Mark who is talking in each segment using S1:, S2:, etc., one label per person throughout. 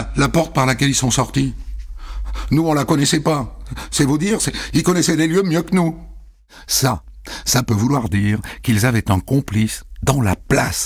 S1: la porte par laquelle ils sont sortis. Nous, on la connaissait pas. C'est vous dire, ils connaissaient les lieux mieux que nous. Ça peut vouloir dire qu'ils avaient un complice dans la place.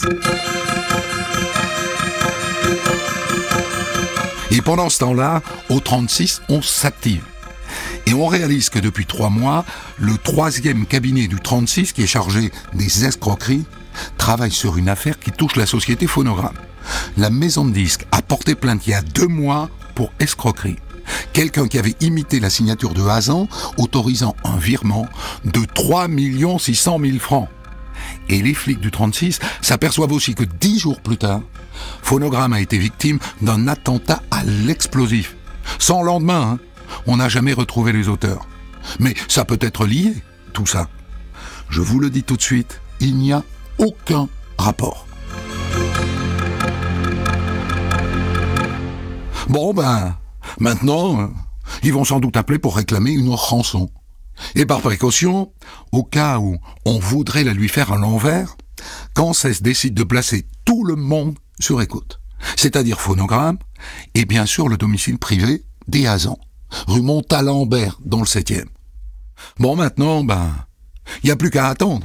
S1: Et pendant ce temps-là, au 36, on s'active. Et on réalise que depuis 3 mois, le 3e cabinet du 36, qui est chargé des escroqueries, travaille sur une affaire qui touche la société Phonogramme. La maison de disques a porté plainte il y a 2 mois pour escroquerie. Quelqu'un qui avait imité la signature de Hazan, autorisant un virement de 3 600 000 francs. Et les flics du 36 s'aperçoivent aussi que 10 jours plus tard, Phonogramme a été victime d'un attentat à l'explosif. Sans lendemain, on n'a jamais retrouvé les auteurs. Mais ça peut être lié, tout ça. Je vous le dis tout de suite, il n'y a aucun rapport. Bon maintenant, ils vont sans doute appeler pour réclamer une rançon. Et par précaution, au cas où on voudrait la lui faire à l'envers, Cancès décide de placer tout le monde sur écoute. C'est-à-dire Phonogramme, et bien sûr le domicile privé des Hazan, rue Montalembert, dans le 7e. Bon, maintenant, il n'y a plus qu'à attendre.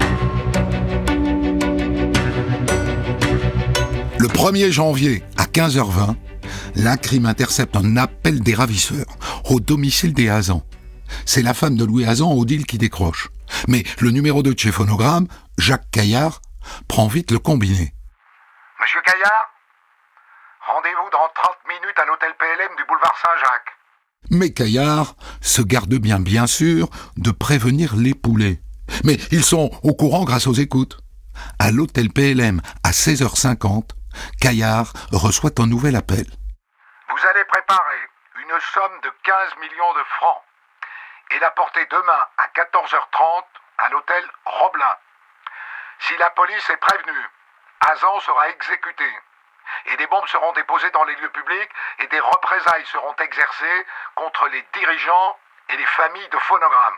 S1: Le 1er janvier, à 15h20, la crime intercepte un appel des ravisseurs au domicile des Hazan. C'est la femme de Louis Hazan, Odile, qui décroche. Mais le numéro 2 de chez Phonogramme, Jacques Caillard, prend vite le combiné.
S2: Monsieur Caillard, rendez-vous dans 30 minutes à l'hôtel PLM du boulevard Saint-Jacques.
S1: Mais Caillard se garde bien sûr, de prévenir les poulets. Mais ils sont au courant grâce aux écoutes. À l'hôtel PLM, à 16h50, Caillard reçoit un nouvel appel.
S2: Vous allez préparer une somme de 15 millions de francs et la porter demain à 14h30 à l'hôtel Roblin. Si la police est prévenue, Hazan sera exécuté et des bombes seront déposées dans les lieux publics et des représailles seront exercées contre les dirigeants et les familles de Phonogramme.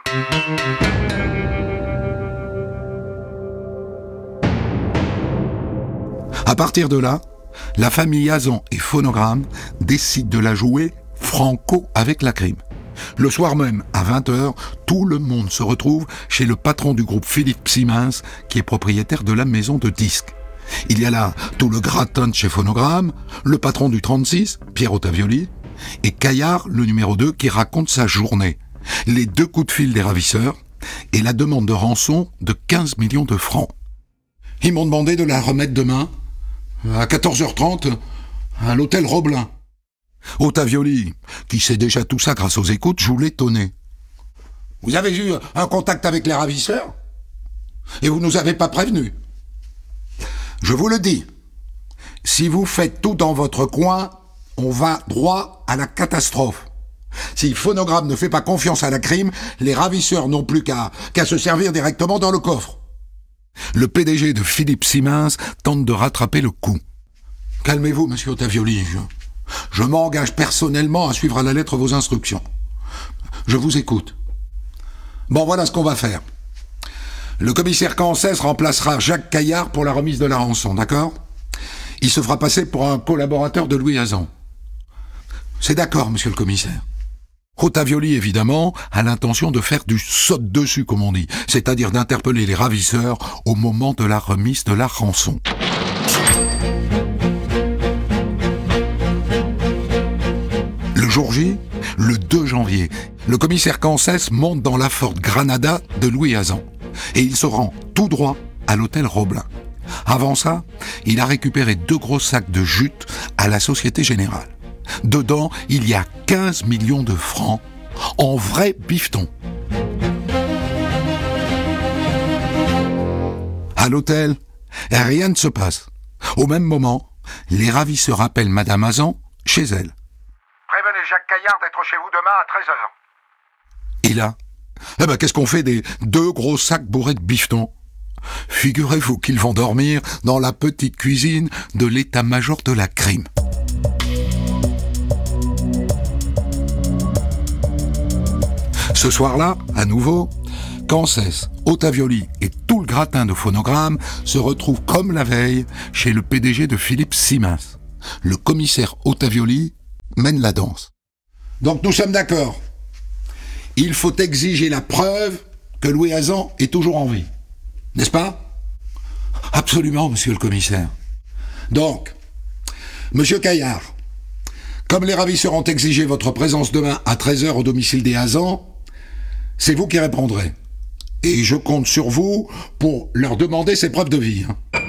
S1: À partir de là, la famille Hazan et Phonogramme décident de la jouer franco avec la crime. Le soir même, à 20h, tout le monde se retrouve chez le patron du groupe Philippe Siemens, qui est propriétaire de la maison de disques. Il y a là tout le gratin de chez Phonogramme, le patron du 36, Pierre Ottavioli, et Caillard, le numéro 2, qui raconte sa journée, les 2 coups de fil des ravisseurs et la demande de rançon de 15 millions de francs. Ils m'ont demandé de la remettre demain, à 14h30, à l'hôtel Roblin. Ottavioli, qui sait déjà tout ça grâce aux écoutes, joue l'étonné. Vous avez eu un contact avec les ravisseurs ? Et vous nous avez pas prévenus ? Je vous le dis, si vous faites tout dans votre coin, on va droit à la catastrophe. Si Phonogramme ne fait pas confiance à la crime, les ravisseurs n'ont plus qu'à se servir directement dans le coffre. Le PDG de Philippe Siemens tente de rattraper le coup. Calmez-vous, monsieur Ottavioli. Je m'engage personnellement à suivre à la lettre vos instructions. Je vous écoute. Bon, voilà ce qu'on va faire. Le commissaire Cancès remplacera Jacques Caillard pour la remise de la rançon, d'accord ? Il se fera passer pour un collaborateur de Louis Hazan. C'est d'accord, monsieur le commissaire. Ottavioli, évidemment, a l'intention de faire du saute-dessus, comme on dit, c'est-à-dire d'interpeller les ravisseurs au moment de la remise de la rançon. Le jour J, le 2 janvier, le commissaire Cancès monte dans la Ford Granada de Louis Hazan et il se rend tout droit à l'hôtel Roblin. Avant ça, il a récupéré 2 gros sacs de jute à la Société Générale. Dedans, il y a 15 millions de francs en vrai bifton. À l'hôtel, rien ne se passe. Au même moment, les ravisseurs appellent Madame Hazan chez elle.
S2: Prévenez Jacques Caillard d'être chez vous demain à 13h.
S1: Et là, qu'est-ce qu'on fait des 2 gros sacs bourrés de bifton ? Figurez-vous qu'ils vont dormir dans la petite cuisine de l'état-major de la crime. Ce soir-là, à nouveau, Cancès, Ottavioli et tout le gratin de Phonogramme se retrouvent comme la veille chez le PDG de Philippe Siemens. Le commissaire Ottavioli mène la danse. Donc nous sommes d'accord. Il faut exiger la preuve que Louis Hazan est toujours en vie. N'est-ce pas ? Absolument, monsieur le commissaire. Donc, monsieur Caillard, comme les ravisseurs ont exigé votre présence demain à 13h au domicile des Hazan, c'est vous qui répondrez. Et je compte sur vous pour leur demander ces preuves de vie.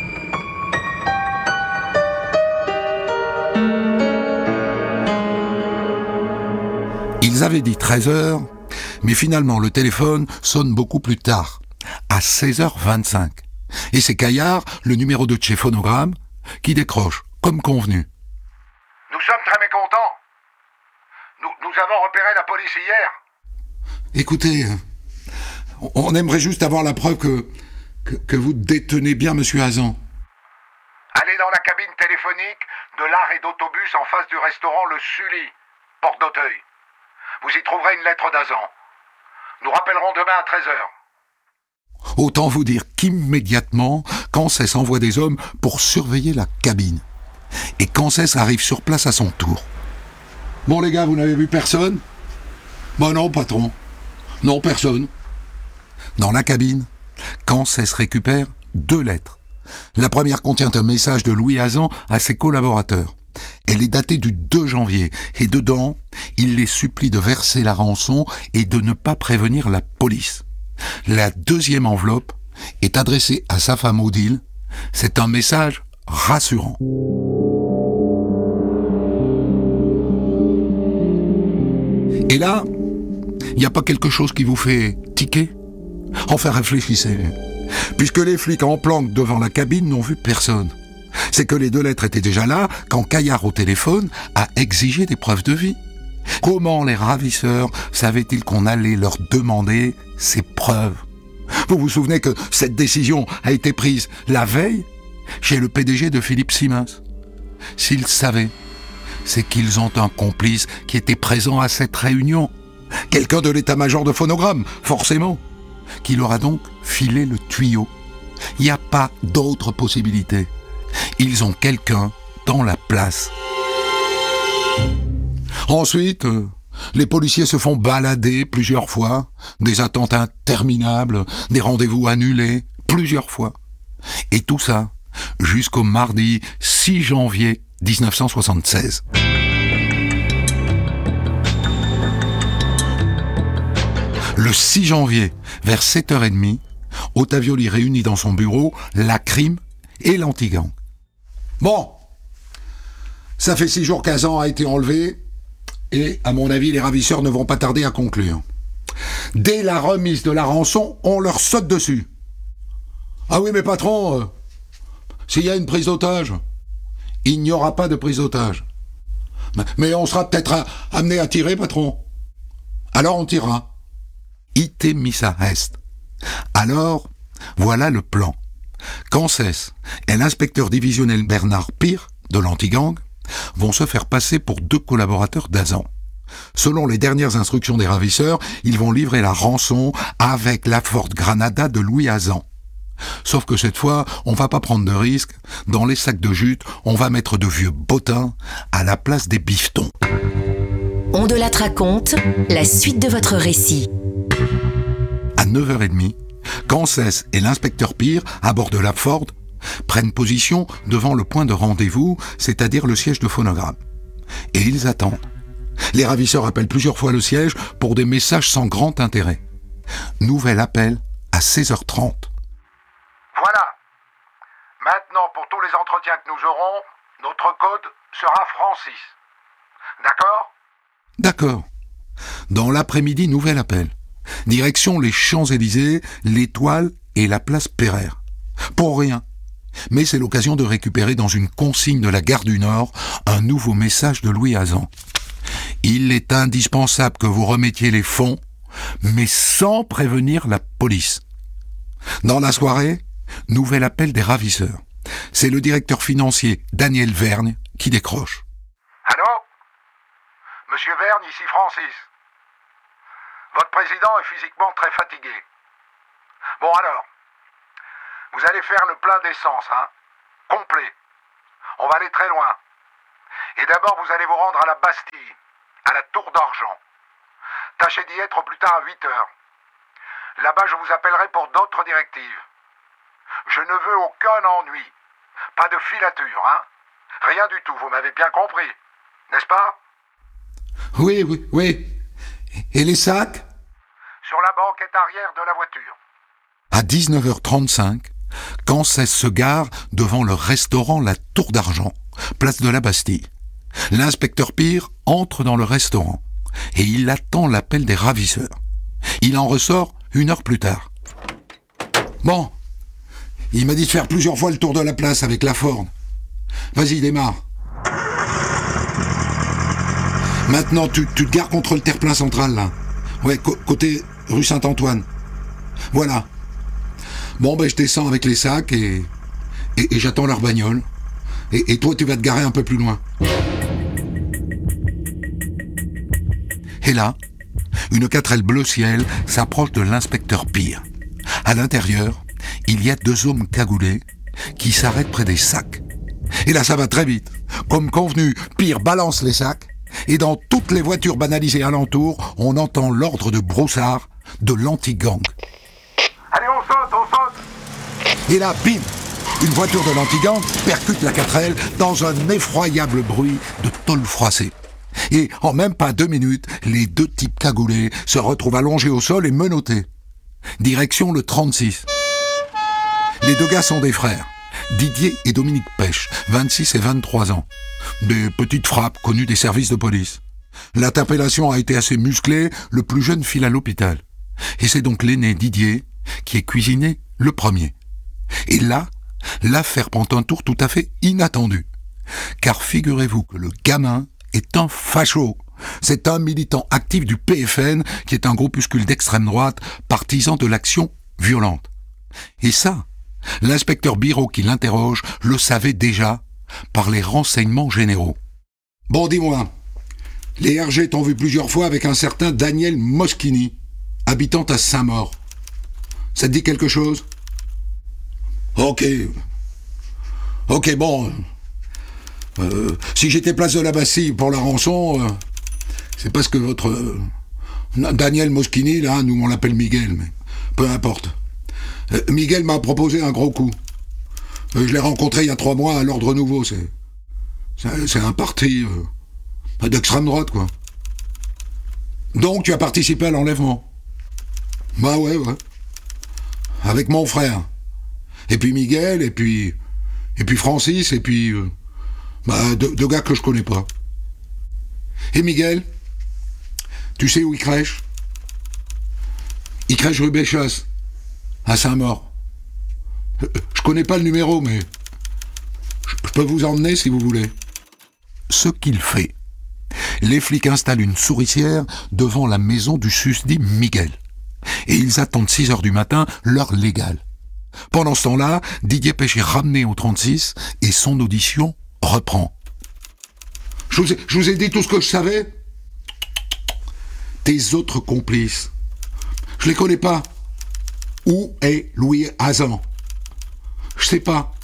S1: Ils avaient dit 13h, mais finalement le téléphone sonne beaucoup plus tard, à 16h25. Et c'est Caillard, le numéro 2 de chez Phonogramme, qui décroche, comme convenu.
S2: Nous sommes très mécontents. Nous avons repéré la police hier.
S1: Écoutez, on aimerait juste avoir la preuve que vous détenez bien monsieur Hazan.
S2: Allez dans la cabine téléphonique de l'arrêt d'autobus en face du restaurant Le Sully, porte d'Auteuil. Vous y trouverez une lettre d'Hazan. Nous rappellerons demain à 13h.
S1: Autant vous dire qu'immédiatement, Cancès envoie des hommes pour surveiller la cabine. Et Cancès arrive sur place à son tour. Bon les gars, vous n'avez vu personne ? Bon non, patron. Non, personne. Dans la cabine, Cancès récupère 2 lettres. La première contient un message de Louis Hazan à ses collaborateurs. Elle est datée du 2 janvier et dedans, il les supplie de verser la rançon et de ne pas prévenir la police. La deuxième enveloppe est adressée à sa femme Odile. C'est un message rassurant. Et là, il n'y a pas quelque chose qui vous fait tiquer ? Enfin, réfléchissez. Puisque les flics en planque devant la cabine n'ont vu personne. C'est que les 2 lettres étaient déjà là quand Caillard au téléphone a exigé des preuves de vie. Comment les ravisseurs savaient-ils qu'on allait leur demander ces preuves ? Vous vous souvenez que cette décision a été prise la veille chez le PDG de Philippe Siemens. S'ils savaient, c'est qu'ils ont un complice qui était présent à cette réunion. Quelqu'un de l'état-major de Phonogramme, forcément, qui leur a donc filé le tuyau. Il n'y a pas d'autre possibilité. Ils ont quelqu'un dans la place. Ensuite, les policiers se font balader plusieurs fois, des attentes interminables, des rendez-vous annulés plusieurs fois. Et tout ça jusqu'au mardi 6 janvier 1976. Le 6 janvier, vers 7h30, Ottavioli réunit dans son bureau la crime et l'anti-gang. Bon, ça fait 6 jours qu'Hazan a été enlevé, et à mon avis, les ravisseurs ne vont pas tarder à conclure. Dès la remise de la rançon, on leur saute dessus. Ah oui, mais patron, s'il y a une prise d'otage, il n'y aura pas de prise d'otage. Mais on sera peut-être amené à tirer, patron. Alors on tirera. Ite missa est. Alors, voilà le plan. Cancès et l'inspecteur divisionnel Bernard Pire, de l'anti-gang, vont se faire passer pour 2 collaborateurs d'Hazan. Selon les dernières instructions des ravisseurs, ils vont livrer la rançon avec la Ford Granada de Louis Hazan. Sauf que cette fois, on va pas prendre de risques. Dans les sacs de jute, on va mettre de vieux bottins à la place des bifetons.
S3: On de la raconte, la suite de votre récit.
S1: À 9h30, Cancès et l'inspecteur Pire, à bord de la Ford, prennent position devant le point de rendez-vous, c'est-à-dire le siège de Phonogramme. Et ils attendent. Les ravisseurs appellent plusieurs fois le siège pour des messages sans grand intérêt. Nouvel appel à 16h30.
S2: Voilà. Maintenant, pour tous les entretiens que nous aurons, notre code sera Francis. D'accord ?
S1: D'accord. Dans l'après-midi, nouvel appel. Direction les Champs-Élysées, l'Étoile et la place Pereire. Pour rien. Mais c'est l'occasion de récupérer dans une consigne de la gare du Nord un nouveau message de Louis Hazan. Il est indispensable que vous remettiez les fonds, mais sans prévenir la police. Dans la soirée, nouvel appel des ravisseurs. C'est le directeur financier Daniel Vergne qui décroche.
S2: Allô ? Monsieur Vergne, ici Francis. Votre président est physiquement très fatigué. Bon alors, vous allez faire le plein d'essence, hein ? Complet. On va aller très loin. Et d'abord, vous allez vous rendre à la Bastille, à la Tour d'Argent. Tâchez d'y être au plus tard à 8 heures. Là-bas, je vous appellerai pour d'autres directives. Je ne veux aucun ennui. Pas de filature, hein? Rien du tout, vous m'avez bien compris. N'est-ce pas?
S1: Oui. Et les sacs?
S2: Sur la banquette arrière de la voiture.
S1: À 19h35, Cancès se gare devant le restaurant La Tour d'Argent, place de la Bastille. L'inspecteur Pire entre dans le restaurant et il attend l'appel des ravisseurs. Il en ressort 1 heure plus tard. Bon, il m'a dit de faire plusieurs fois le tour de la place avec la Ford. Vas-y, démarre. Maintenant, tu te gares contre le terre-plein central, là. Ouais, côté rue Saint-Antoine. Voilà. Bon, je descends avec les sacs et j'attends leur bagnole. Et toi, tu vas te garer un peu plus loin. Et là, une 4L bleu ciel s'approche de l'inspecteur Pire. À l'intérieur, il y a 2 hommes cagoulés qui s'arrêtent près des sacs. Et là, ça va très vite. Comme convenu, Pire balance les sacs et dans toutes les voitures banalisées alentour, on entend l'ordre de broussard de l'anti-gang.
S2: Allez, on saute.
S1: Et là, bim, une voiture de l'anti-gang percute la 4L dans un effroyable bruit de tôle froissée. Et en même pas 2 minutes, les 2 types cagoulés se retrouvent allongés au sol et menottés. Direction le 36. Les 2 gars sont des frères, Didier et Dominique Pêche, 26 et 23 ans. Des petites frappes connues des services de police. L'interpellation a été assez musclée, le plus jeune file à l'hôpital. Et c'est donc l'aîné Didier qui est cuisiné le premier. Et là, l'affaire prend un tour tout à fait inattendu. Car figurez-vous que le gamin est un facho. C'est un militant actif du PFN, qui est un groupuscule d'extrême droite, partisan de l'action violente. Et ça, l'inspecteur Biraud qui l'interroge le savait déjà par les renseignements généraux. Bon, dis-moi, les RG t'ont vu plusieurs fois avec un certain Daniel Moschini, habitant à Saint-Maur. Ça te dit quelque chose? Ok, bon. Si j'étais place de la Bastille pour la rançon, c'est parce que votre Daniel Moschini, là, nous on l'appelle Miguel, mais peu importe. Miguel m'a proposé un gros coup. Je l'ai rencontré il y a 3 mois à l'Ordre Nouveau. C'est un parti d'extrême droite, quoi. Donc tu as participé à l'enlèvement? Bah ouais. Avec mon frère. Et puis Miguel, et puis Francis, et puis 2 gars que je connais pas. Et Miguel, tu sais où il crèche? Il crèche rue Béchasse, à Saint-Maur. Je connais pas le numéro, mais je peux vous emmener si vous voulez. Ce qu'il fait. Les flics installent une souricière devant la maison du susdit Miguel. Et ils attendent 6 heures du matin, l'heure légale. Pendant ce temps-là, Didier Pêche est ramené au 36 et son audition reprend. Je vous ai dit tout ce que je savais? Tes autres complices, je les connais pas. Où est Louis Hazan? Je sais pas.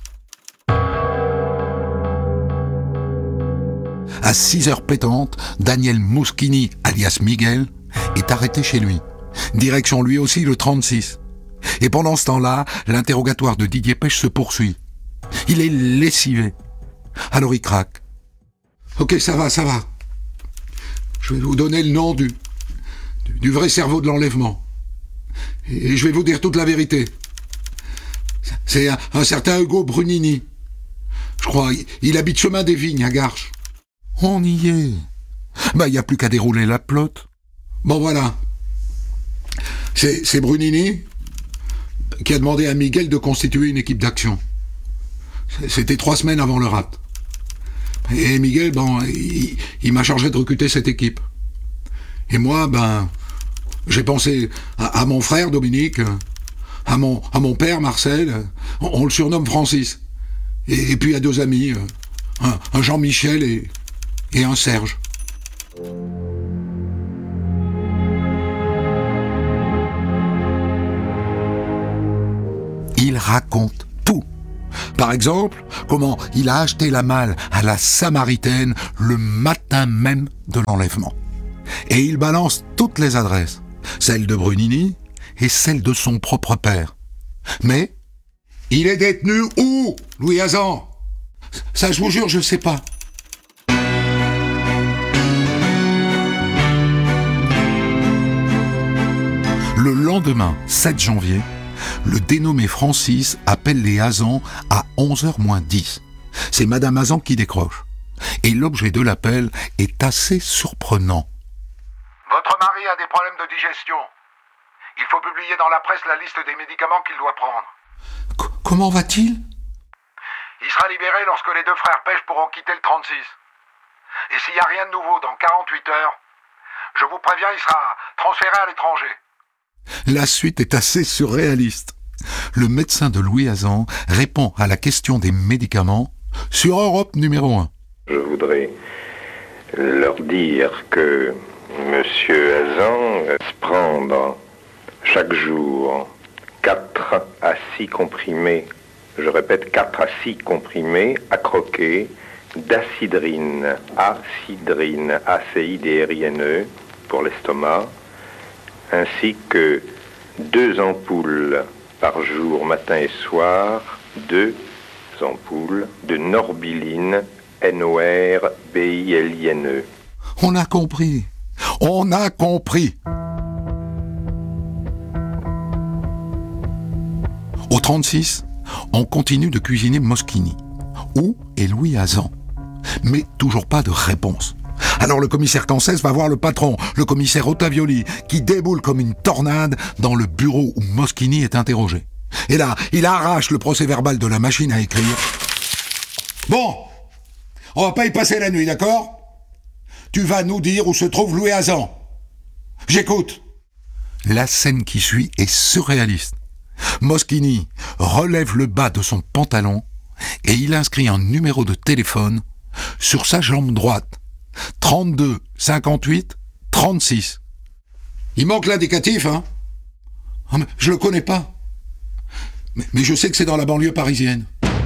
S1: À 6 heures pétantes, Daniel Moschini, alias Miguel, est arrêté chez lui. Direction lui aussi le 36. Et pendant ce temps-là, l'interrogatoire de Didier Pêche se poursuit. Il est lessivé. Alors il craque. Ok, ça va. Je vais vous donner le nom du vrai cerveau de l'enlèvement. Et je vais vous dire toute la vérité. C'est un certain Hugo Brunini. Je crois, il habite chemin des Vignes à Garches. On y est. Il n'y a plus qu'à dérouler la pelote. Bon, voilà. C'est Brunini qui a demandé à Miguel de constituer une équipe d'action. C'était 3 semaines avant le rapt. Et Miguel, il m'a chargé de recruter cette équipe. Et moi, j'ai pensé à mon frère Dominique, à mon père Marcel, on le surnomme Francis. Et puis à 2 amis, un Jean-Michel et un Serge. Il raconte tout. Par exemple, comment il a acheté la malle à la Samaritaine le matin même de l'enlèvement. Et il balance toutes les adresses, celle de Brunini et celle de son propre père. Mais il est détenu où, Louis Hazan? Ça, je vous jure, je sais pas. Le lendemain, 7 janvier, le dénommé Francis appelle les Hazan à 11h moins 10. C'est Madame Hazan qui décroche. Et l'objet de l'appel est assez surprenant.
S2: Votre mari a des problèmes de digestion. Il faut publier dans la presse la liste des médicaments qu'il doit prendre.
S1: Comment va-t-il?
S2: Il sera libéré lorsque les deux frères Pêche pourront quitter le 36. Et s'il n'y a rien de nouveau dans 48 heures, je vous préviens, il sera transféré à l'étranger.
S1: La suite est assez surréaliste. Le médecin de Louis Hazan répond à la question des médicaments sur Europe numéro 1.
S4: Je voudrais leur dire que M. Hazan se prend chaque jour 4 à 6 comprimés, je répète 4 à 6 comprimés à croquer d'acidrine, ACIDRINE pour l'estomac, ainsi que 2 ampoules par jour, matin et soir, 2 ampoules de norbiline, NORBILINE.
S1: On a compris. On a compris. Au 36, on continue de cuisiner Moschini. Où est Louis Hazan? Mais toujours pas de réponse. Alors le commissaire Cancès va voir le patron, le commissaire Ottavioli, qui déboule comme une tornade dans le bureau où Moschini est interrogé. Et là, il arrache le procès-verbal de la machine à écrire. Bon, on va pas y passer la nuit, d'accord? Tu vas nous dire où se trouve Louis Hazan. J'écoute. La scène qui suit est surréaliste. Moschini relève le bas de son pantalon et il inscrit un numéro de téléphone sur sa jambe droite. 32 58 36. Il manque l'indicatif, hein? Ah, mais je le connais pas. Mais je sais que c'est dans la banlieue parisienne.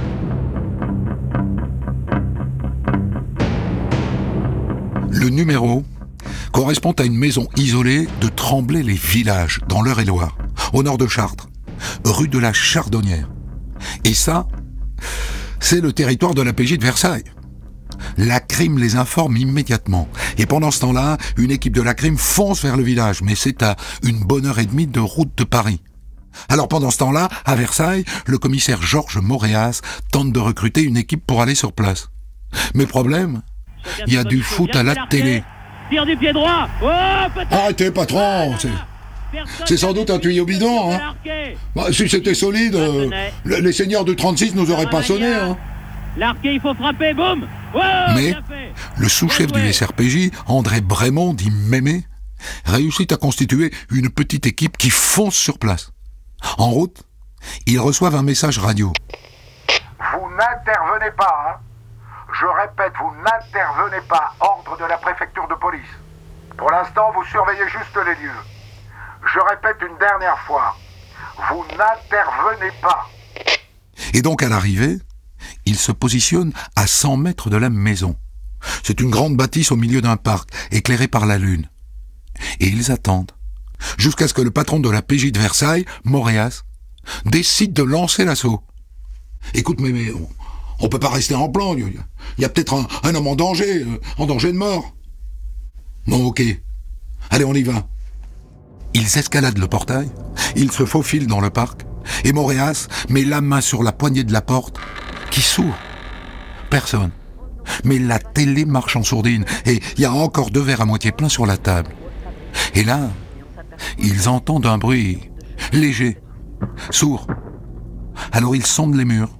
S1: Le numéro correspond à une maison isolée de Tremblay-les-Villages, dans l'Eure-et-Loire, au nord de Chartres, rue de la Chardonnière. Et ça, c'est le territoire de la PJ de Versailles. La crime les informe immédiatement. Et pendant ce temps-là, une équipe de la crime fonce vers le village, mais c'est à une bonne heure et demie de route de Paris. Alors pendant ce temps-là, à Versailles, le commissaire Georges Moréas tente de recruter une équipe pour aller sur place. Mais problème, il y a du foot à la télé.
S5: Tire du pied droit. Oh,
S1: arrêtez, patron, c'est sans doute un tuyau bidon, hein. Bah, si c'était solide, les seigneurs du 36 nous auraient pas sonné, hein.
S5: L'arqué, il faut frapper, boum. Oh,
S1: mais le sous-chef du SRPJ, André Brémond, dit Mémé, réussit à constituer une petite équipe qui fonce sur place. En route, ils reçoivent un message radio.
S2: Vous n'intervenez pas, hein. Je répète, vous n'intervenez pas. Ordre de la préfecture de police. Pour l'instant, vous surveillez juste les lieux. Je répète une dernière fois. Vous n'intervenez pas.
S1: Et donc, à l'arrivée, ils se positionnent à 100 mètres de la maison. C'est une grande bâtisse au milieu d'un parc, éclairée par la lune. Et ils attendent, jusqu'à ce que le patron de la PJ de Versailles, Moréas, décide de lancer l'assaut. Écoute, mais on peut pas rester en plan. Il y a peut-être un homme en danger de mort. Bon, ok. Allez, on y va. Ils escaladent le portail, ils se faufilent dans le parc, et Moréas met la main sur la poignée de la porte, qui s'ouvre. Personne. Mais la télé marche en sourdine, et il y a encore 2 verres à moitié pleins sur la table. Et là, ils entendent un bruit léger, sourd. Alors ils sondent les murs.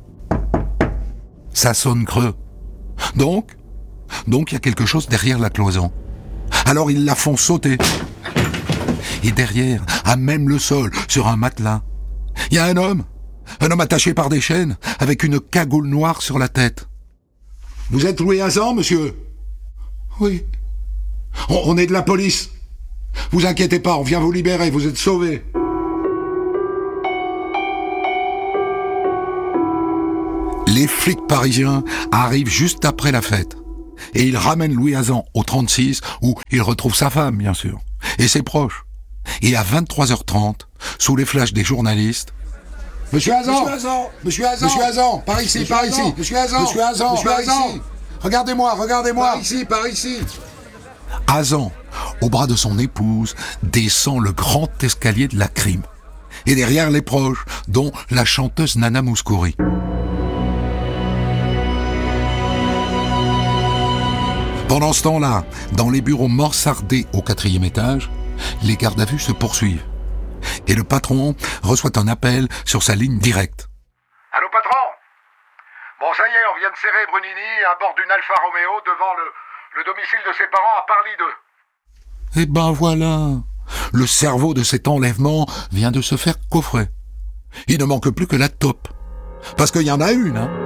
S1: Ça sonne creux. Donc, il y a quelque chose derrière la cloison. Alors ils la font sauter. Et derrière, à même le sol, sur un matelas, il y a un homme attaché par des chaînes, avec une cagoule noire sur la tête. « Vous êtes Louis Hazan, monsieur ?»« Oui. »« On est de la police. Vous inquiétez pas, on vient vous libérer, vous êtes sauvés. » Les flics parisiens arrivent juste après la fête. Et ils ramènent Louis Hazan au 36, où il retrouve sa femme, bien sûr, et ses proches. Et à 23h30, sous les flashs des journalistes,
S2: Monsieur Hazan, Monsieur Hazan, par ici, Monsieur Hazan, regardez-moi, par ici.
S1: Hazan, au bras de son épouse, descend le grand escalier de la crime. Et derrière les proches, dont la chanteuse Nana Mouskouri. Pendant ce temps-là, dans les bureaux mansardés au 4e étage, les gardes à vue se poursuivent. Et le patron reçoit un appel sur sa ligne directe.
S2: Allô, patron? Bon, ça y est, on vient de serrer Brunini à bord d'une Alfa Romeo devant le domicile de ses parents à Parly 2.
S1: Eh ben voilà, le cerveau de cet enlèvement vient de se faire coffrer. Il ne manque plus que la taupe. Parce qu'il y en a une, hein.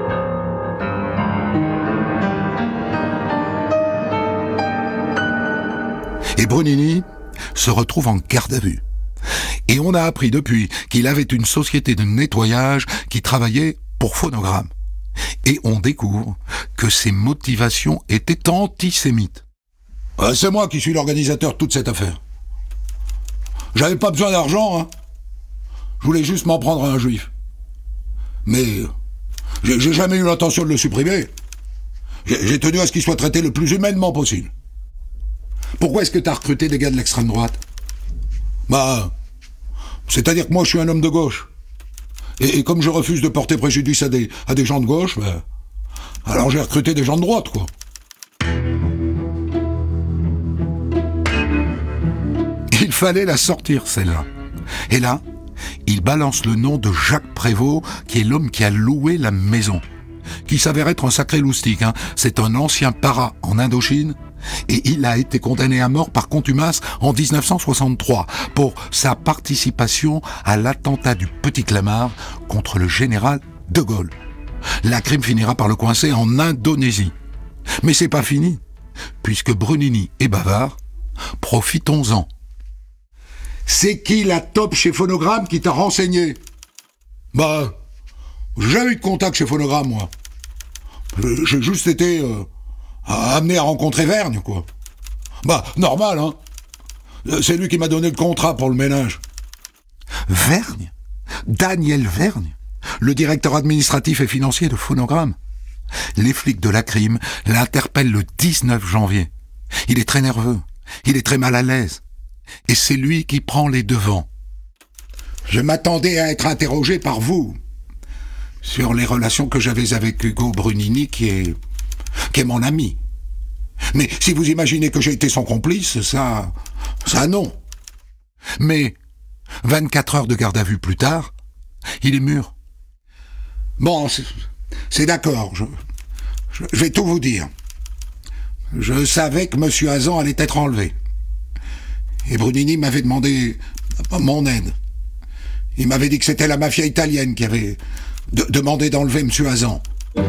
S1: Et Brunini se retrouve en garde à vue. Et on a appris depuis qu'il avait une société de nettoyage qui travaillait pour Phonogramme. Et on découvre que ses motivations étaient antisémites. C'est moi qui suis l'organisateur de toute cette affaire. J'avais pas besoin d'argent, hein. Je voulais juste m'en prendre à un juif. Mais j'ai jamais eu l'intention de le supprimer. J'ai tenu à ce qu'il soit traité le plus humainement possible. Pourquoi est-ce que t'as recruté des gars de l'extrême droite? C'est-à-dire que moi je suis un homme de gauche. Et comme je refuse de porter préjudice à des gens de gauche, alors j'ai recruté des gens de droite, quoi. Il fallait la sortir, celle-là. Et là, il balance le nom de Jacques Prévost, qui est l'homme qui a loué la maison. Qui s'avère être un sacré loustique, hein. C'est un ancien para en Indochine, et il a été condamné à mort par contumace en 1963 pour sa participation à l'attentat du Petit Clamart contre le général de Gaulle. La crime finira par le coincer en Indonésie. Mais c'est pas fini, puisque Brunini est bavard. Profitons-en. C'est qui la taupe chez Phonogramme qui t'a renseigné? J'ai jamais eu de contact chez Phonogramme, moi. J'ai juste été amené à rencontrer Vergne, quoi. Normal, hein. C'est lui qui m'a donné le contrat pour le ménage. Vergne? Daniel Vergne? Le directeur administratif et financier de Phonogramme? Les flics de la crime l'interpellent le 19 janvier. Il est très nerveux, il est très mal à l'aise. Et c'est lui qui prend les devants. Je m'attendais à être interrogé par vous sur les relations que j'avais avec Hugo Brunini, qui est mon ami. Mais si vous imaginez que j'ai été son complice, ça non. Mais 24 heures de garde à vue plus tard, il est mûr. Bon, c'est d'accord, je vais tout vous dire. Je savais que M. Hazan allait être enlevé. Et Brunini m'avait demandé mon aide. Il m'avait dit que c'était la mafia italienne qui avait demandé d'enlever M. Hazan.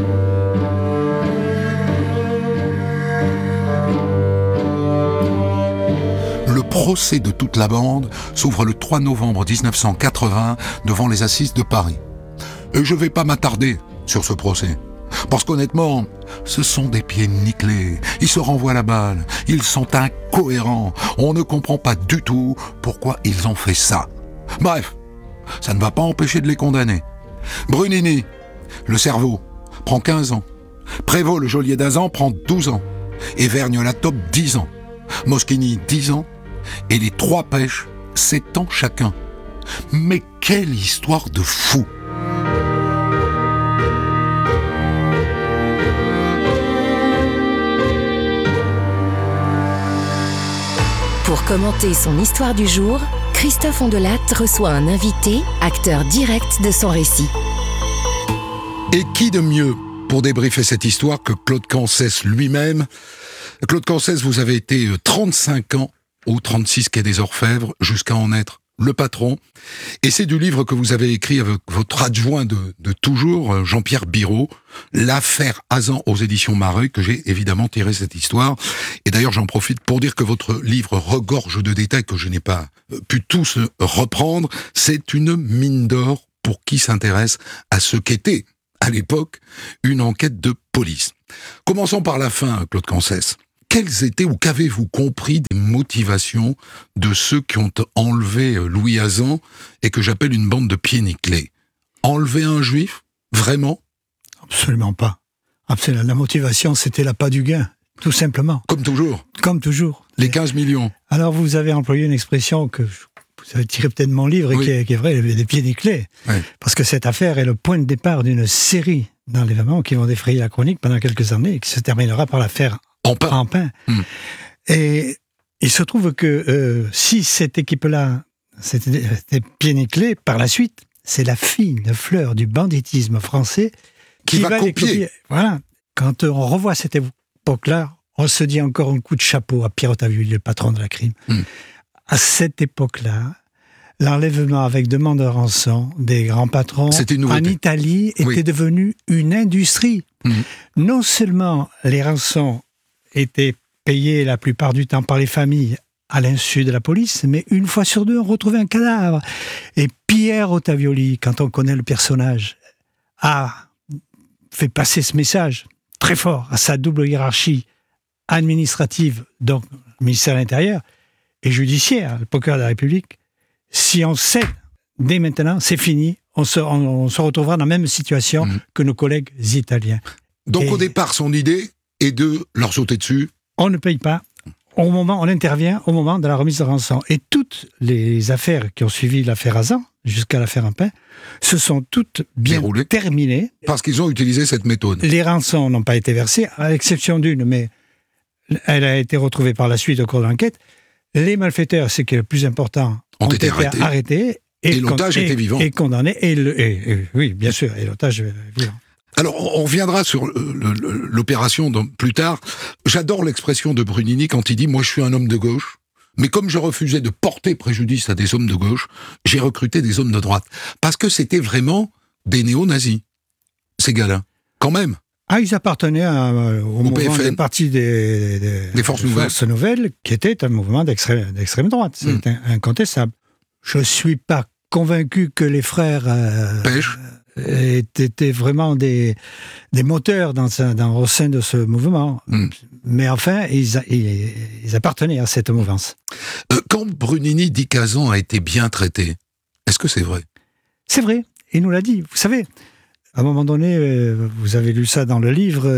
S1: Le procès de toute la bande s'ouvre le 3 novembre 1980 devant les assises de Paris. Et je vais pas m'attarder sur ce procès. Parce qu'honnêtement, ce sont des pieds nickelés. Ils se renvoient la balle. Ils sont incohérents. On ne comprend pas du tout pourquoi ils ont fait ça. Bref, ça ne va pas empêcher de les condamner. Brunini, le cerveau, prend 15 ans. Prévost, le geôlier d'Hazan, prend 12 ans. Et Vergne la taupe, 10 ans. Moschini, 10 ans. Et les 3 pêches, 7 ans chacun. Mais quelle histoire de fou!
S3: Pour commenter son histoire du jour, Christophe Ondelatte reçoit un invité, acteur direct de son récit.
S1: Et qui de mieux pour débriefer cette histoire que Claude Cancès lui-même? Claude Cancès, vous avez été 35 ans au 36 quai des Orfèvres, jusqu'à en être le patron. Et c'est du livre que vous avez écrit avec votre adjoint de toujours, Jean-Pierre Biraud, l'affaire Hazan aux éditions Mareuil, que j'ai évidemment tiré cette histoire. Et d'ailleurs, j'en profite pour dire que votre livre regorge de détails que je n'ai pas pu tous reprendre. C'est une mine d'or pour qui s'intéresse à ce qu'était à l'époque, une enquête de police. Commençons par la fin, Claude Cancès. Quelles étaient ou qu'avez-vous compris des motivations de ceux qui ont enlevé Louis Hazan et que j'appelle une bande de pieds nickelés? Enlever un juif? Vraiment?
S6: Absolument pas. Absolument. La motivation, c'était l'appât du gain, tout simplement.
S1: Comme toujours?
S6: Comme toujours.
S1: Les 15 millions.
S6: Alors, vous avez employé une expression que vous avez tirée peut-être de mon livre et
S1: oui.
S6: qui est vraie, des pieds nickelés.
S1: Oui.
S6: Parce que cette affaire est le point de départ d'une série d'enlèvements qui vont défrayer la chronique pendant quelques années et qui se terminera par l'affaire Ampin. Et il se trouve que si cette équipe-là c'était pieds nickelés, par la suite, c'est la fine fleur du banditisme français
S1: qui va
S6: les
S1: copier.
S6: Voilà. Quand on revoit cette époque-là, on se dit encore un coup de chapeau à Pierre Ottavioli, le patron de la crime. À cette époque-là, l'enlèvement avec demande de rançon des grands patrons en Italie était devenu une industrie. Non seulement les rançons étaient payées la plupart du temps par les familles à l'insu de la police, mais une fois sur deux, on retrouvait un cadavre. Et Pierre Ottavioli, quand on connaît le personnage, a fait passer ce message très fort à sa double hiérarchie administrative, donc le ministère de l'Intérieur, et judiciaire, le procureur de la République. Si on cède dès maintenant, c'est fini. On se retrouvera dans la même situation que nos collègues italiens.
S1: Donc au départ, son idée est de leur sauter dessus.
S6: On ne paye pas. On intervient au moment de la remise de rançon. Et toutes les affaires qui ont suivi l'affaire Hazan, jusqu'à l'affaire Ampin, se sont toutes bien terminées.
S1: Parce qu'ils ont utilisé cette méthode.
S6: Les rançons n'ont pas été versées, à l'exception d'une, mais elle a été retrouvée par la suite au cours de l'enquête. Les malfaiteurs, ce qui est le plus important, ont été arrêtés.
S1: Et l'otage était vivant.
S6: Et condamné. Oui, bien sûr, et l'otage vivant.
S1: Alors, on reviendra sur l'opération plus tard. J'adore l'expression de Brunini quand il dit « Moi, je suis un homme de gauche, mais comme je refusais de porter préjudice à des hommes de gauche, j'ai recruté des hommes de droite. » Parce que c'était vraiment des néo-nazis, ces gars-là. Quand même.
S6: Ah, ils appartenaient au mouvement
S1: PFN.
S6: des partis des Forces Nouvelles, qui était un mouvement d'extrême droite. C'est incontestable. Je ne suis pas convaincu que les frères
S1: Pêche
S6: étaient vraiment des moteurs au sein de ce mouvement. Mais enfin, ils appartenaient à cette mouvance.
S1: Quand Brunini dit qu'Hazan a été bien traité, est-ce que c'est vrai?
S6: C'est vrai, il nous l'a dit. Vous savez, à un moment donné, vous avez lu ça dans le livre,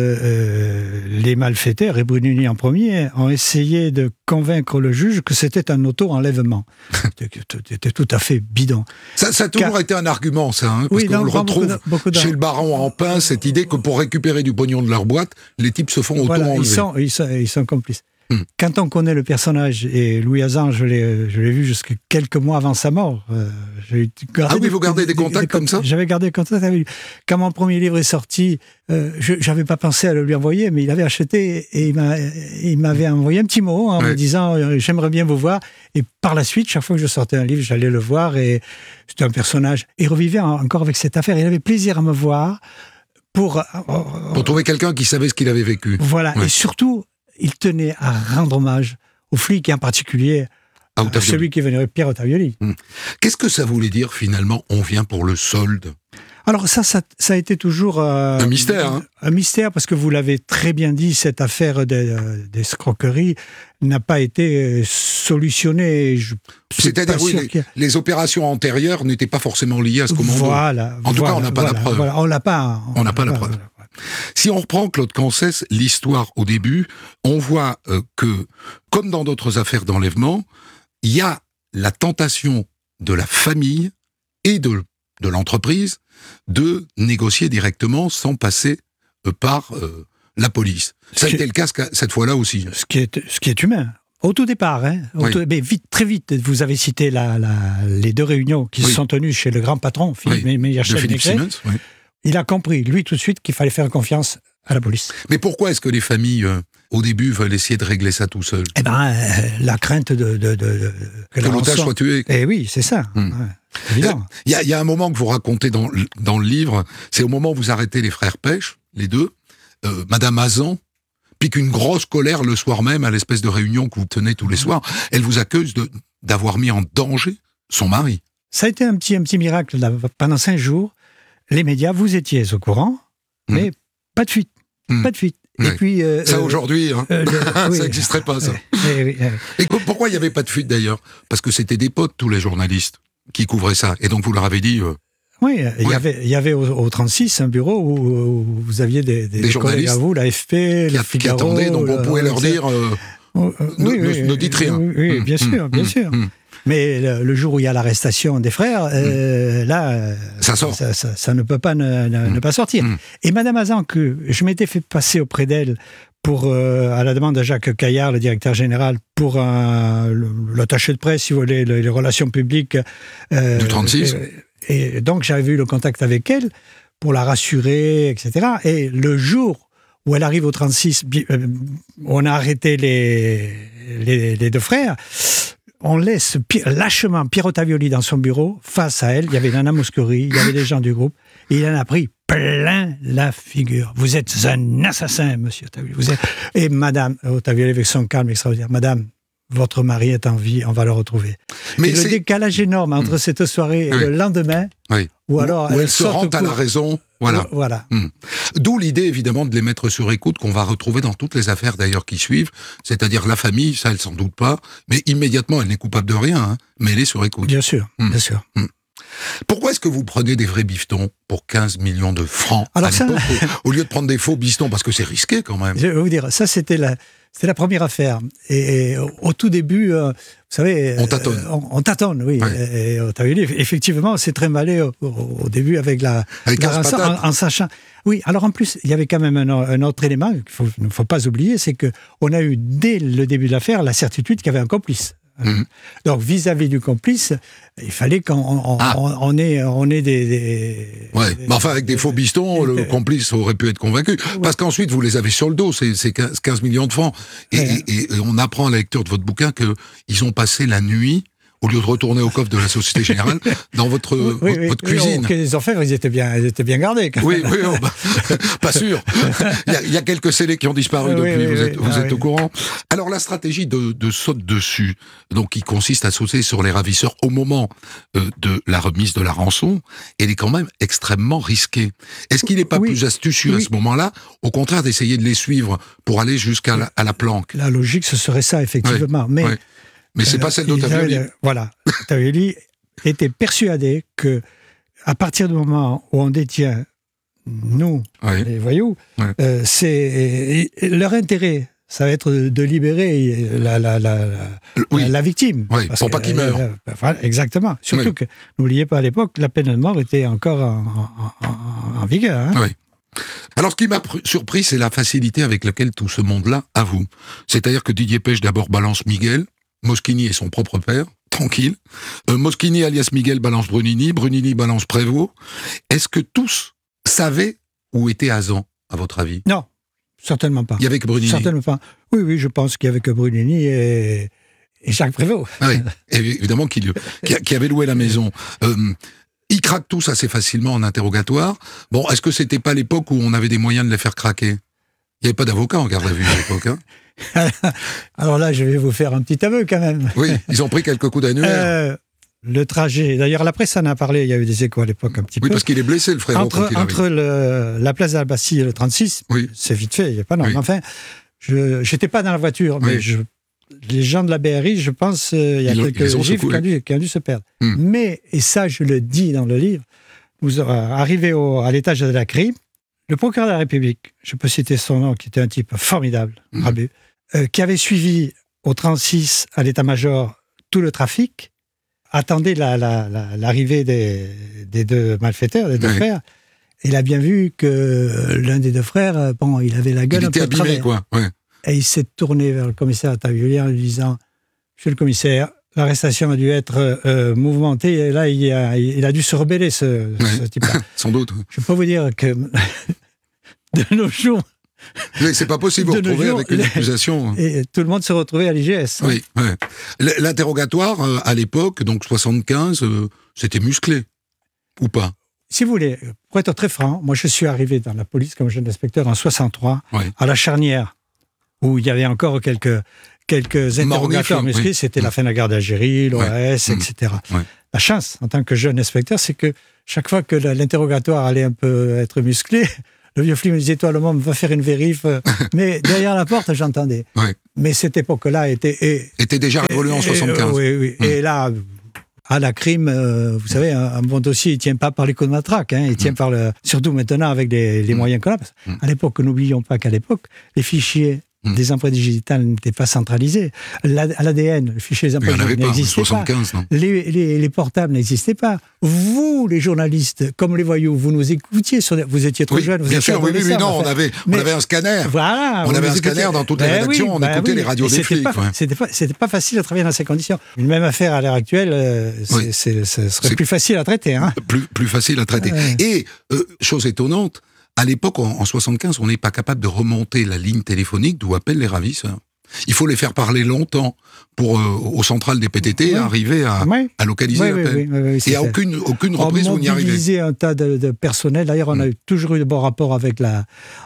S6: les malfaiteurs, et Brunini en premier, ont essayé de convaincre le juge que c'était un auto-enlèvement. C'était tout à fait bidon.
S1: Ça a toujours été un argument, ça, hein, parce qu'on le retrouve chez le baron Ampin, cette idée que pour récupérer du pognon de leur boîte, les types se font auto-enlever.
S6: Ils sont complices. Quand on connaît le personnage, et Louis Hazan, je l'ai vu jusqu'à quelques mois avant sa mort.
S1: Vous gardez des contacts comme ça?
S6: J'avais gardé des contacts avec lui. Quand mon premier livre est sorti, je n'avais pas pensé à le lui envoyer, mais il avait acheté et il m'avait envoyé un petit mot en me disant « J'aimerais bien vous voir ». Et par la suite, chaque fois que je sortais un livre, j'allais le voir et c'était un personnage. Et il revivait encore avec cette affaire. Il avait plaisir à me voir pour
S1: trouver quelqu'un qui savait ce qu'il avait vécu.
S6: Voilà, et surtout, il tenait à rendre hommage aux flics et en particulier à celui qui est venu, Pierre Ottavioli.
S1: Qu'est-ce que ça voulait dire finalement, on vient pour le solde?
S6: Alors ça a été toujours un
S1: mystère. Hein.
S6: Un mystère, parce que vous l'avez très bien dit, cette affaire d'escroquerie n'a pas été solutionnée.
S1: C'est-à-dire, les opérations antérieures n'étaient pas forcément liées à ce commando. En tout cas, on n'a pas la preuve.
S6: Voilà, on n'a pas
S1: la preuve. Si on reprend Claude Cancès, l'histoire au début, on voit que, comme dans d'autres affaires d'enlèvement, il y a la tentation de la famille et de l'entreprise de négocier directement sans passer par la police. Ça a été le cas cette fois-là aussi.
S6: Ce qui est humain. Au tout départ, mais très vite, vous avez cité les deux réunions qui se sont tenues chez le grand patron, Philippe Simmons. Il a compris, lui, tout de suite, qu'il fallait faire confiance à la police.
S1: Mais pourquoi est-ce que les familles, au début, veulent essayer de régler ça tout seul?
S6: La crainte
S1: que l'otage soit tué.
S6: Eh oui, c'est ça. Évidemment.
S1: Il y a un moment que vous racontez dans le livre, c'est au moment où vous arrêtez les frères Pêche, les deux, Madame Hazan pique une grosse colère le soir même à l'espèce de réunion que vous tenez tous les soirs. Elle vous accuse d'avoir mis en danger son mari.
S6: Ça a été un petit miracle. Pendant 5 jours, les médias, vous étiez au courant, mais pas de fuite. Pas de fuite.
S1: Ouais.
S6: Et puis,
S1: ça aujourd'hui, hein.
S6: oui,
S1: ça n'existerait pas, ça.
S6: Oui.
S1: Et pourquoi il n'y avait pas de fuite d'ailleurs? Parce que c'était des potes, tous les journalistes, qui couvraient ça. Et donc vous leur avez dit...
S6: Oui, il y avait au 36 un bureau où vous aviez des collègues à vous, l'AFP, le Figaro...
S1: Qui attendaient, donc on pouvait leur dire... ne dites rien.
S6: Oui, bien sûr, bien sûr. Mais le jour où il y a l'arrestation des frères, là,
S1: ça sort.
S6: Ça ne peut pas ne pas sortir. Et Madame Hazan, que je m'étais fait passer auprès d'elle pour, à la demande de Jacques Caillard, le directeur général, pour l'attaché de presse, si vous voulez, les relations publiques.
S1: Du 36.
S6: Et donc, j'avais eu le contact avec elle pour la rassurer, etc. Et le jour où elle arrive au 36, on a arrêté les deux frères. On laisse lâchement Pierrot Tavioli dans son bureau. Face à elle, il y avait Nana Mouskouri, il y avait des gens du groupe. Et il en a pris plein la figure. Vous êtes un assassin, monsieur Tavioli. Et Madame Tavioli, avec son calme extraordinaire, Madame, votre mari est en vie, on va le retrouver. Mais le décalage énorme entre cette soirée et le lendemain, ou alors
S1: où elle se rend à la raison. Voilà. D'où l'idée, évidemment, de les mettre sur écoute, qu'on va retrouver dans toutes les affaires, d'ailleurs, qui suivent. C'est-à-dire la famille, ça, elle s'en doute pas. Mais immédiatement, elle n'est coupable de rien, hein, mais elle est sur écoute.
S6: Bien sûr, bien sûr.
S1: Pourquoi est-ce que vous prenez des vrais bifetons pour 15 millions de francs à l'époque, au lieu de prendre des faux bifetons? Parce que c'est risqué, quand même.
S6: Je vais vous dire, ça, c'était la première affaire. Et au tout début, vous savez...
S1: On tâtonne.
S6: On tâtonne, oui. Ouais. Et Tavioli, effectivement, c'est très malé au début avec la en sachant... Oui, alors en plus, il y avait quand même un autre élément qu'il ne faut pas oublier, c'est qu'on a eu, dès le début de l'affaire, la certitude qu'il y avait un complice. Donc, vis-à-vis du complice, il fallait qu'on ait des...
S1: Ouais, mais enfin, avec des faux bistons, le complice aurait pu être convaincu. Parce qu'ensuite, vous les avez sur le dos, c'est 15 millions de francs. Et on apprend à la lecture de votre bouquin qu'ils ont passé la nuit, au lieu de retourner au coffre de la Société Générale, dans votre cuisine.
S6: Les orfèvres, ils étaient bien gardés, quand même.
S1: Pas sûr. Il y a quelques scellés qui ont disparu depuis, vous êtes au courant. Alors, la stratégie de saute dessus, donc qui consiste à sauter sur les ravisseurs au moment de la remise de la rançon, elle est quand même extrêmement risquée. Est-ce qu'il n'est pas plus astucieux à ce moment-là, au contraire d'essayer de les suivre pour aller jusqu'à la planque?
S6: La logique, ce serait ça, effectivement.
S1: Mais c'est pas celle d'Ottavioli.
S6: Voilà. Ottavioli était persuadé que, à partir du moment où on détient, nous, les voyous, c'est leur intérêt. Ça va être de libérer la victime.
S1: Oui, pour pas qu'il meure.
S6: Exactement. Surtout que, n'oubliez pas, à l'époque, la peine de mort était encore en vigueur. Hein.
S1: Oui. Alors, ce qui m'a surpris, c'est la facilité avec laquelle tout ce monde-là avoue. C'est-à-dire que Didier Pêche d'abord balance Miguel, Moschini est son propre père, tranquille. Moschini alias Miguel balance Brunini, Brunini balance Prévost. Est-ce que tous savaient où était Hazan, à votre avis?
S6: Non, certainement pas.
S1: Il y avait que Brunini?
S6: Certainement pas. Oui, je pense qu'il y avait que Brunini et Jacques Prévost.
S1: Oui, évidemment qui avait loué la maison. Ils craquent tous assez facilement en interrogatoire. Bon, est-ce que c'était pas l'époque où on avait des moyens de les faire craquer? Il n'y avait pas d'avocat en garde à vue à l'époque, hein?
S6: Alors là, je vais vous faire un petit aveu quand même.
S1: Oui, ils ont pris quelques coups d'annuaire.
S6: Le trajet, d'ailleurs la presse en a parlé, il y a eu des échos à l'époque un petit peu.
S1: Oui, parce qu'il est blessé, le frère.
S6: Entre la place de la Bastille et le 36, c'est vite fait, il n'y a pas non. Enfin, je n'étais pas dans la voiture, mais les gens de la BRI, je pense, il y a quelques gifs qui ont dû se perdre. Mais, et ça je le dis dans le livre, vous arrivez à l'étage de la CRI, le procureur de la République, je peux citer son nom, qui était un type formidable, Rabu, qui avait suivi au 36 à l'état-major tout le trafic, attendait l'arrivée des deux malfaiteurs, des deux frères. Il a bien vu que l'un des deux frères, il avait la gueule un peu
S1: abîmé, quoi. Ouais.
S6: Et il s'est tourné vers le commissaire Tavioli en lui disant « Monsieur le commissaire, l'arrestation a dû être mouvementée, et là, il a dû se rebeller, ce type-là. »
S1: Sans doute.
S6: Je peux vous dire que de nos jours...
S1: Mais c'est pas possible de vous retrouver avec une accusation.
S6: Et tout le monde se retrouvait à l'IGS.
S1: Oui. L'interrogatoire, à l'époque, donc 75, c'était musclé. Ou pas?
S6: Si vous voulez, pour être très franc, moi je suis arrivé dans la police comme jeune inspecteur en 63, à la charnière, où il y avait encore quelques interrogateurs musclés. C'était la fin de la guerre d'Algérie, l'OAS, etc. La chance, en tant que jeune inspecteur, c'est que chaque fois que l'interrogatoire allait un peu être musclé, le vieux flic me disait, toi, le monde va faire une vérif. Mais derrière la porte, j'entendais.
S1: Ouais.
S6: Mais cette époque-là était
S1: déjà révolue en 75.
S6: Oui. Et là, à la crime, vous savez, un bon dossier, il ne tient pas par les coups de matraque. Il tient par surtout maintenant avec les moyens qu'on a. À l'époque, n'oublions pas qu'à l'époque, les fichiers des empreintes digitales n'étaient pas centralisés. L'ADN, le fichier des empreintes digitales n'existait pas.
S1: Non.
S6: Les portables n'existaient pas. Vous, les journalistes, comme les voyous, vous nous écoutiez. Vous étiez trop jeunes.
S1: Bien sûr, oui, non, on avait un scanner.
S6: Voilà.
S1: On avait un scanner dans toutes les rédactions, on écoutait les radios des flics.
S6: C'était pas facile de travailler dans ces conditions. Une même affaire à l'heure actuelle, ce serait plus facile à traiter.
S1: Plus facile à traiter.
S6: Ouais.
S1: Et, chose étonnante, à l'époque, en 75, on n'est pas capable de remonter la ligne téléphonique d'où appellent les ravisseurs. Il faut les faire parler longtemps pour, aux centrales des PTT, arriver à localiser l'appel.
S6: Oui,
S1: et à aucune reprise, vous n'y arrivez.
S6: On mobilisait un tas de personnel. D'ailleurs, on a toujours eu de bons rapports avec la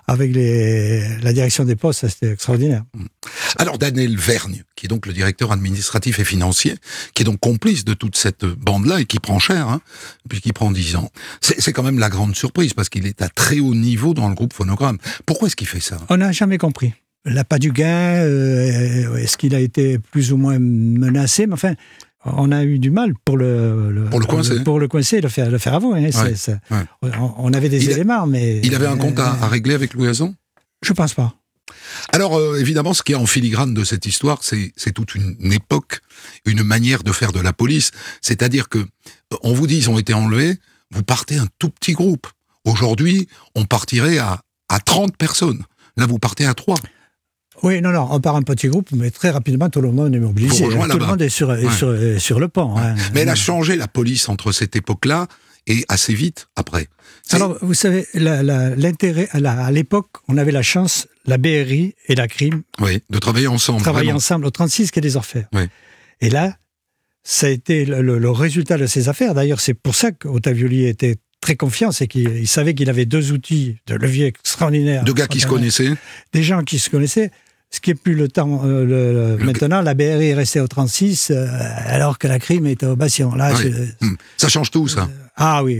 S6: direction des postes. Ça, c'était extraordinaire.
S1: Alors, Daniel Vergne, qui est donc le directeur administratif et financier, qui est donc complice de toute cette bande-là et qui prend cher, puisqu'il prend 10 ans. C'est quand même la grande surprise, parce qu'il est à très haut niveau dans le groupe Phonogramme. Pourquoi est-ce qu'il fait ça ?
S6: On n'a jamais compris. L'appât du gain, est-ce qu'il a été plus ou moins menacé ? Mais enfin, on a eu du mal pour le coincer, le faire avouer. On avait des éléments, mais...
S1: Il avait un compte à régler avec Louis Hazan ?
S6: Je pense pas.
S1: Alors, évidemment, ce qui est en filigrane de cette histoire, c'est toute une époque, une manière de faire de la police. C'est-à-dire que, on vous dit, ils ont été enlevés, vous partez un tout petit groupe. Aujourd'hui, on partirait à 30 personnes. Là, vous partez à 3.
S6: Oui, non, on part un petit groupe, mais très rapidement, tout le monde est mobilisé. Tout le monde est sur le pont.
S1: Mais elle a changé, la police, entre cette époque-là et assez vite après.
S6: Alors, vous savez, l'intérêt, à l'époque, on avait la chance, la BRI et la crime...
S1: Oui, de travailler ensemble.
S6: Ensemble, au 36, quai des Orfèvres.
S1: Oui.
S6: Et là, ça a été le résultat de ces affaires. D'ailleurs, c'est pour ça qu'Ottavioli était très confiant, c'est qu'il savait qu'il avait 2 outils de levier extraordinaires.
S1: 2 gars qui se connaissaient.
S6: Des gens qui se connaissaient. Ce qui est plus le temps maintenant, la BRI est restée au 36, alors que la crime était au Bastion. Là,
S1: ça change tout, ça.
S6: Oui.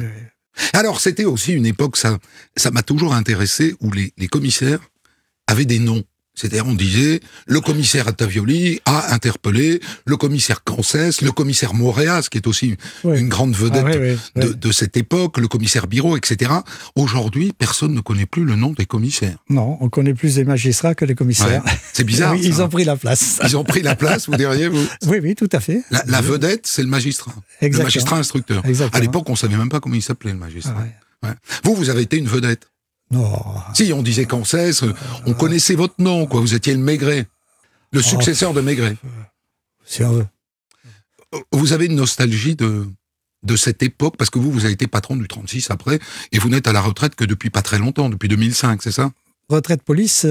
S1: Alors, c'était aussi une époque, ça m'a toujours intéressé, où les commissaires avaient des noms. C'est-à-dire, on disait, le commissaire Ottavioli a interpellé le commissaire Cancès, le commissaire Moréas, qui est aussi une grande vedette de cette époque, le commissaire Biro, etc. Aujourd'hui, personne ne connaît plus le nom des commissaires. Non,
S6: on connaît plus les magistrats que les commissaires.
S1: Ouais. C'est bizarre.
S6: Oui, ils ont pris la place.
S1: Ils ont pris la place, vous diriez, vous ?
S6: Oui, tout à fait.
S1: La vedette, c'est le magistrat. Exactement. Le magistrat instructeur.
S6: Exactement.
S1: À l'époque, on ne savait même pas comment il s'appelait, le magistrat. Vous avez été une vedette.
S6: Non.
S1: Si, on disait Cancès, on connaissait votre nom, quoi. Vous étiez le Maigret. Le successeur de Maigret.
S6: Si on veut.
S1: Vous avez une nostalgie de cette époque, parce que vous avez été patron du 36 après, et vous n'êtes à la retraite que depuis pas très longtemps, depuis 2005, c'est ça ?
S6: Retraite police,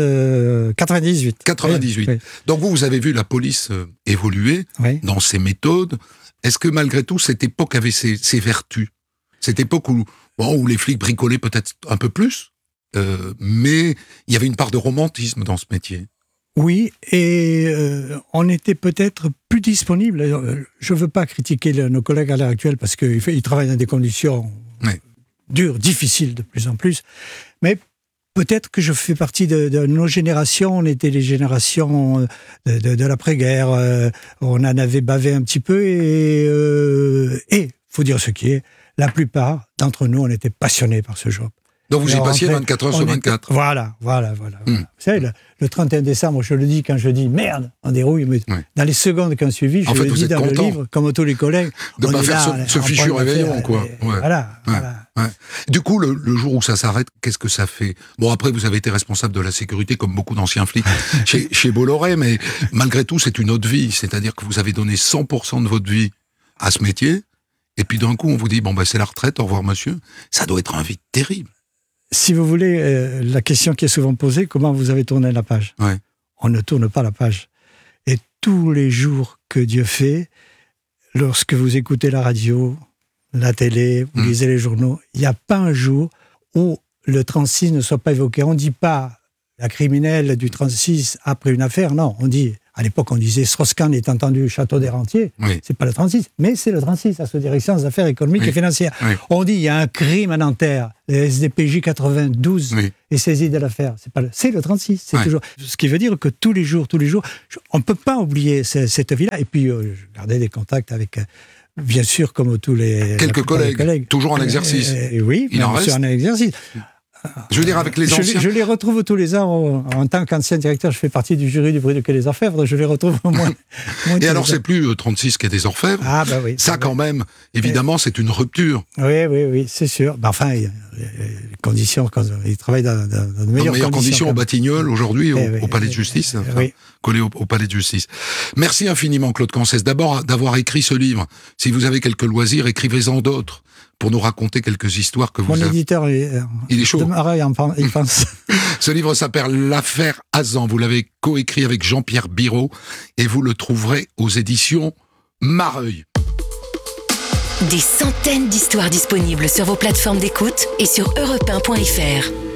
S6: 98.
S1: 98. Oui. Donc vous avez vu la police évoluer dans ses méthodes. Est-ce que malgré tout, cette époque avait ses vertus ? Cette époque où les flics bricolaient peut-être un peu plus, mais il y avait une part de romantisme dans ce métier.
S6: Oui, et on était peut-être plus disponible. Je ne veux pas critiquer nos collègues à l'heure actuelle parce qu'ils travaillent dans des conditions dures, difficiles de plus en plus, mais peut-être que je fais partie de nos générations. On était les générations de l'après-guerre. On en avait bavé un petit peu et faut dire ce qui est, la plupart d'entre nous, on était passionnés par ce job.
S1: Donc vous y passiez 24 heures sur 24.
S6: Voilà. Vous savez, le 31 décembre, je le dis quand je dis merde, on dérouille, mais dans les secondes qui ont suivi, je le dis dans le livre, comme tous les collègues.
S1: De ne pas faire ce fichu réveillon, quoi.
S6: Voilà.
S1: Du coup, le jour où ça s'arrête, qu'est-ce que ça fait ? Bon, après, vous avez été responsable de la sécurité, comme beaucoup d'anciens flics chez Bolloré, mais malgré tout, c'est une autre vie. C'est-à-dire que vous avez donné 100% de votre vie à ce métier, et puis d'un coup, on vous dit, c'est la retraite, au revoir monsieur. Ça doit être un vide terrible.
S6: Si vous voulez, la question qui est souvent posée, comment vous avez tourné la page ? On ne tourne pas la page. Et tous les jours que Dieu fait, lorsque vous écoutez la radio, la télé, vous lisez les journaux, il n'y a pas un jour où le 36 ne soit pas évoqué. On ne dit pas la criminelle du 36 après une affaire, non. On dit À l'époque, on disait Strauss-Kahn est entendu château des rentiers.
S1: Oui.
S6: C'est pas le 36, mais c'est le 36, la sous-direction des affaires économiques et financières.
S1: Oui.
S6: On dit il y a un crime à Nanterre, le SDPJ 92 est saisi de l'affaire. C'est le 36, c'est toujours. Ce qui veut dire que tous les jours, on ne peut pas oublier cette vie-là. Et puis, je gardais des contacts avec. Bien sûr, comme tous les...
S1: Quelques collègues, toujours en exercice.
S6: Oui,
S1: il en reste
S6: en exercice.
S1: Je veux dire, avec les anciens...
S6: Je les retrouve tous les ans. En tant qu'ancien directeur, je fais partie du jury du bruit de Quai des Orfèvres. Je les retrouve au moins.
S1: Et alors, c'est plus 36 Quai des Orfèvres.
S6: Ah, bah oui.
S1: Ça, quand même, évidemment, c'est une rupture.
S6: Oui, c'est sûr. Enfin, les conditions, quand ils travaillent dans de meilleures
S1: conditions au Batignolles, aujourd'hui, au Palais de Justice. Collé au Palais de Justice. Merci infiniment, Claude Cancès, d'abord d'avoir écrit ce livre. Si vous avez quelques loisirs, écrivez-en d'autres pour nous raconter quelques histoires que vous avez.
S6: Mon éditeur,
S1: il est chaud.
S6: Il pense.
S1: Ce livre s'appelle L'affaire Hazan. Vous l'avez coécrit avec Jean-Pierre Biraud et vous le trouverez aux éditions Mareuil.
S3: Des centaines d'histoires disponibles sur vos plateformes d'écoute et sur europe1.fr.